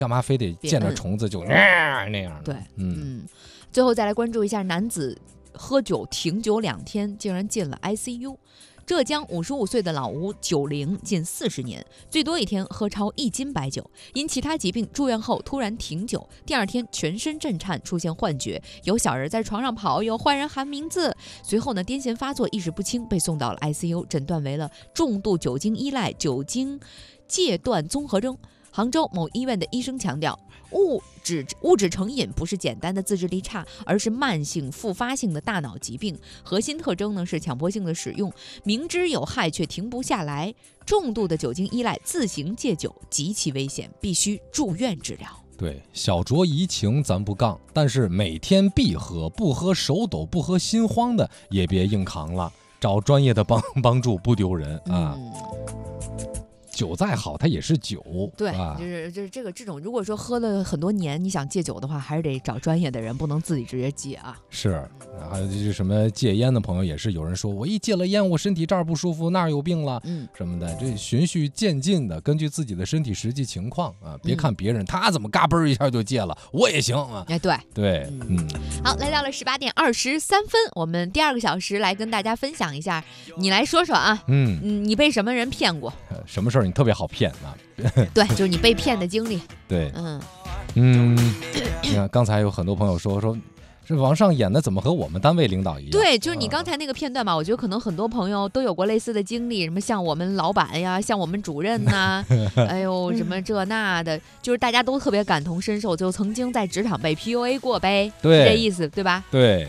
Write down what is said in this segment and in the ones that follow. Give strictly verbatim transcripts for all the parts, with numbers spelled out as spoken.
干嘛非得见着虫子就、呃、那样？ 对， 嗯嗯。最后再来关注一下，男子喝酒停酒两天，竟然进了 I C U。浙江五十五岁的老吴酒龄近四十年，最多一天喝超一斤白酒，因其他疾病住院后突然停酒，第二天全身震颤，出现幻觉，有小人在床上跑，有坏人喊名字。随后呢，癫痫发作，意识不清，被送到了 I C U， 诊断为了重度酒精依赖酒精戒断综合征。杭州某医院的医生强调，物质物质成瘾不是简单的自制力差，而是慢性复发性的大脑疾病。核心特征呢是强迫性的使用，明知有害却停不下来。重度的酒精依赖自行戒酒极其危险，必须住院治疗。 对，小酌怡情咱不杠，但是每天必喝，不喝手抖，不喝心慌的也别硬扛了，找专业的帮帮助不丢人啊。嗯，酒再好，它也是酒。 对， 啊、 就是就是这个这种，如果说喝了很多年，你想戒酒的话，还是得找专业的人，不能自己直接戒啊。 是，还有就是什么戒烟的朋友也是，有人说我一戒了烟，我身体这儿不舒服，那儿有病了，嗯，什么的，这循序渐进的，根据自己的身体实际情况啊，别看别人、嗯、他怎么嘎嘣一下就戒了，我也行啊。 哎，对对，嗯，嗯好，来到了十八点二十三分，我们第二个小时来跟大家分享一下，你来说说啊，嗯嗯，你被什么人骗过？ 什么事儿你特别好骗啊？ 对，就是你被骗的经历。 对，嗯嗯，你看刚才有很多朋友说说，这网上演的怎么和我们单位领导一样？ 对，就是你刚才那个片段吧，我觉得可能很多朋友都有过类似的经历，什么像我们老板呀，像我们主任呐、啊，哎呦什么这那的，就是大家都特别感同身受，就曾经在职场被 P U A 过呗， 对， 是这意思对吧？ 对。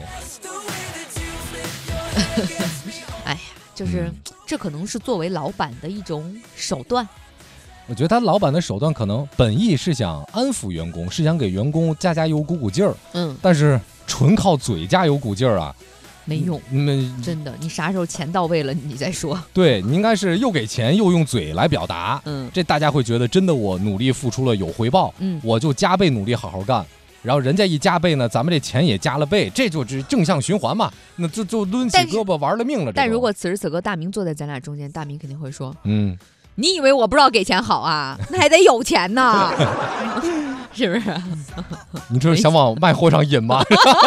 哎呀，就是、嗯、这可能是作为老板的一种手段。 我觉得他老板的手段可能本意是想安抚员工，是想给员工加加油鼓鼓劲儿，嗯，但是纯靠嘴加油鼓劲儿啊， 没用，嗯，真的，你啥时候钱到位了你再说。 对，你应该是又给钱又用嘴来表达，嗯，这大家会觉得真的我努力付出了有回报，嗯，我就加倍努力好好干。然后人家一加倍呢，咱们这钱也加了倍，这就是正向循环嘛。那就就抡起胳膊玩了命了。 但如果此时此刻大明坐在咱俩中间，大明肯定会说， 嗯， 你以为我不知道给钱好啊？那还得有钱呢，是不是？ 你这是想往卖货上引吗？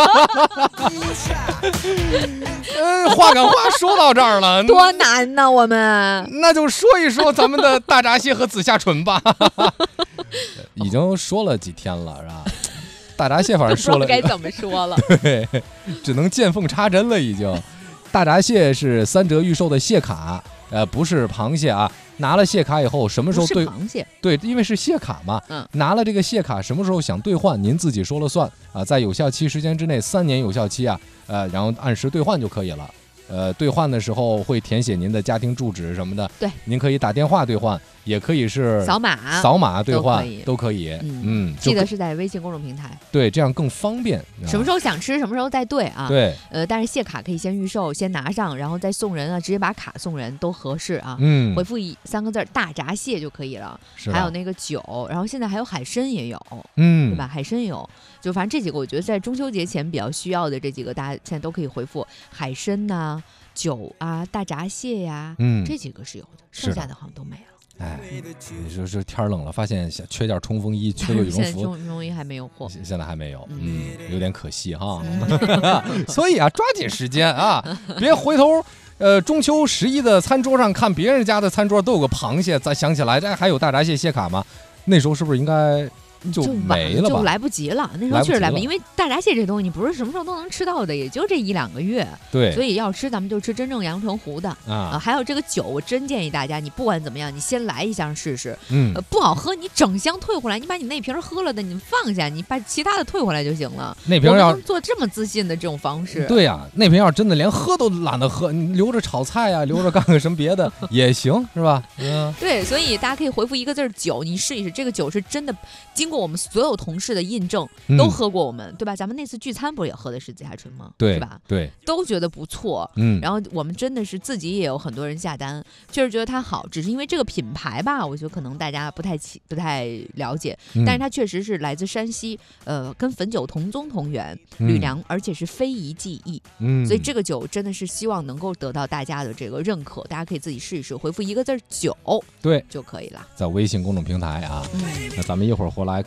嗯，话赶话说到这儿了， 多难呢，我们那就说一说咱们的大闸蟹和紫霞醇吧。已经说了几天了，是吧？大闸蟹反正说了该怎么说了， 对，只能见缝插针了已经。大闸蟹是三折预售的蟹卡，呃，不是螃蟹啊。拿了蟹卡以后，什么时候对？ 螃蟹对，因为是蟹卡嘛。嗯，拿了这个蟹卡，什么时候想兑换，您自己说了算啊。在有效期时间之内，三年有效期啊，呃，然后按时兑换就可以了。呃，兑换的时候会填写您的家庭住址什么的， 对， 您可以打电话兑换，也可以是扫码扫码兑换， 都可以。 嗯，嗯记得是在微信公众平台， 对，这样更方便。 什么时候想吃，什么时候再兑啊？ 对， 呃，但是蟹卡可以先预售，先拿上，然后再送人啊，直接把卡送人都合适啊。 嗯， 回复一三个字大闸蟹就可以了。还有那个酒，然后现在还有海参也有，嗯，对吧？海参有，就反正这几个我觉得在中秋节前比较需要的这几个，大家现在都可以回复海参呐、啊。酒啊，大闸蟹呀、啊，嗯，这几个是有的，剩下的好像都没了。 哎，你说是天冷了，发现缺件冲锋衣，缺个羽绒服， 现在冲锋衣还没有货， 现在还没有，嗯，有点可惜哈。嗯、所以啊，抓紧时间啊，别回头。呃，中秋十一的餐桌上看别人家的餐桌都有个螃蟹，咱想起来这还有大闸蟹蟹卡吗？那时候是不是应该？就没了吧， 就来不及了。那时候确实来不及，因为大闸蟹这东西你不是什么时候都能吃到的，也就这一两个月。 对， 所以要吃咱们就吃真正阳澄湖的啊、呃。还有这个酒，我真建议大家，你不管怎么样，你先来一箱试试。嗯、呃，不好喝你整箱退回来，你把你那瓶喝了的你放下，你把其他的退回来就行了。 那瓶要做这么自信的这种方式， 对呀、啊，那瓶要真的连喝都懒得喝，你留着炒菜呀、啊，留着干个什么别的也行，是吧？ 嗯，对，所以大家可以回复一个字酒，你试一试，这个酒是真的经过我们所有同。同事的印证都喝过我们、嗯、对吧？咱们那次聚餐不是也喝的是紫霞醇吗？ 对， 是吧？ 对， 都觉得不错。嗯，然后我们真的是自己也有很多人下单，确实觉得它好，只是因为这个品牌吧，我觉得可能大家不太不太了解、嗯，但是它确实是来自山西，呃，跟汾酒同宗同源，吕梁、嗯，而且是非遗技艺。嗯，所以这个酒真的是希望能够得到大家的这个认可，大家可以自己试一试，回复一个字酒， 对就可以了， 在微信公众平台啊。嗯，那咱们一会儿回来。